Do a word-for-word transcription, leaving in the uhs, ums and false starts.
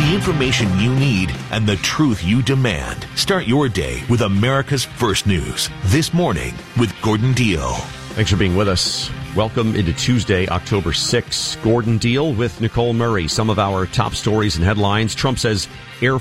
the information you need and the truth you demand. Start your day with America's First News. This Morning with Gordon Deal. Thanks for being with us. Welcome into Tuesday, October sixth. Gordon Deal with Nicole Murray. Some of our top stories and headlines. Trump says Air